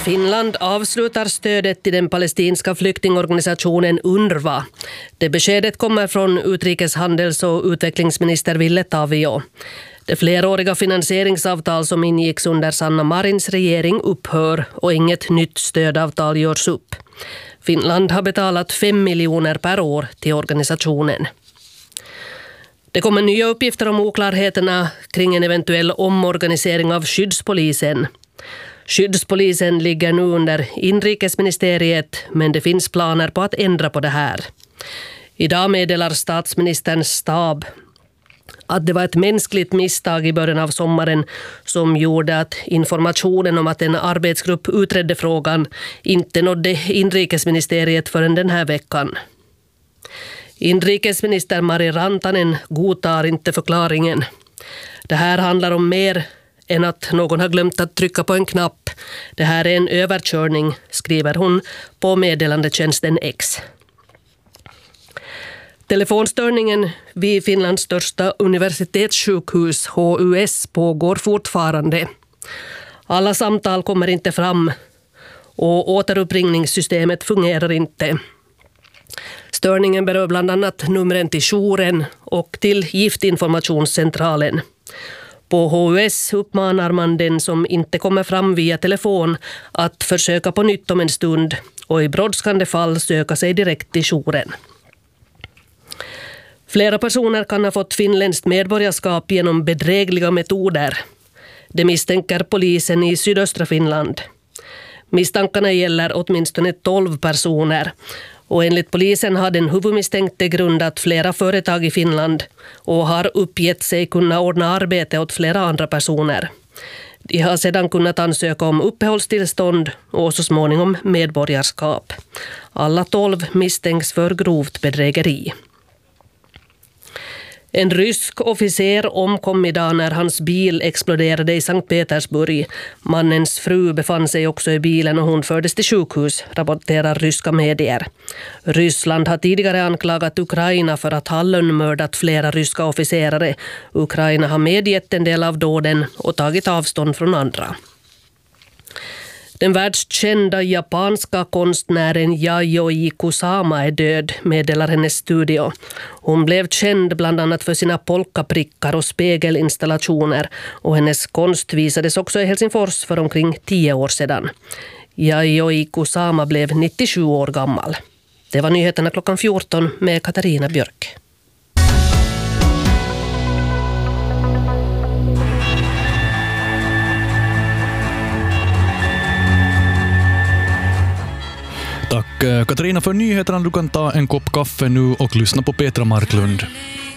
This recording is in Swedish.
Finland avslutar stödet till den palestinska flyktingorganisationen UNRWA. Det beskedet kommer från utrikeshandels- och utvecklingsminister Ville Tavio. Det fleråriga finansieringsavtal som ingicks under Sanna Marins regering upphör och inget nytt stödavtal görs upp. Finland har betalat 5 miljoner per år till organisationen. Det kommer nya uppgifter om oklarheterna kring en eventuell omorganisering av skyddspolisen. Skyddspolisen ligger nu under inrikesministeriet, men det finns planer på att ändra på det här. Idag meddelar statsministerns stab att det var ett mänskligt misstag i början av sommaren som gjorde att informationen om att en arbetsgrupp utredde frågan inte nådde inrikesministeriet förrän den här veckan. Inrikesminister Mari Rantanen godtar inte förklaringen. Det här handlar om mer än att någon har glömt att trycka på en knapp. Det här är en överkörning, skriver hon på meddelandetjänsten X. Telefonstörningen vid Finlands största universitetssjukhus HUS pågår fortfarande. Alla samtal kommer inte fram och återuppringningssystemet fungerar inte. Störningen berör bland annat numren till jouren och till giftinformationscentralen. På HUS uppmanar man den som inte kommer fram via telefon att försöka på nytt om en stund och i brådskande fall söka sig direkt till jouren. Flera personer kan ha fått finländskt medborgarskap genom bedrägliga metoder. Det misstänker polisen i sydöstra Finland. Misstankarna gäller åtminstone 12 personer. Och enligt polisen har den huvudmisstänkte grundat flera företag i Finland och har uppgett sig kunna ordna arbete åt flera andra personer. De har sedan kunnat ansöka om uppehållstillstånd och så småningom medborgarskap. Alla 12 misstänks för grovt bedrägeri. En rysk officer omkom idag när hans bil exploderade i Sankt Petersburg. Mannens fru befann sig också i bilen och hon fördes till sjukhus, rapporterar ryska medier. Ryssland har tidigare anklagat Ukraina för att ha lönnmördat flera ryska officerare. Ukraina har medgett en del av dåden och tagit avstånd från andra. Den världskända japanska konstnären Yayoi Kusama är död, meddelar hennes studio. Hon blev känd bland annat för sina polkaprickar och spegelinstallationer och hennes konst visades också i Helsingfors för omkring 10 år sedan. Yayoi Kusama blev 97 år gammal. Det var nyheterna klockan 14 med Katarina Björk. Tack Katarina för nyheterna. Du kan ta en kopp kaffe nu och lyssna på Petra Marklund.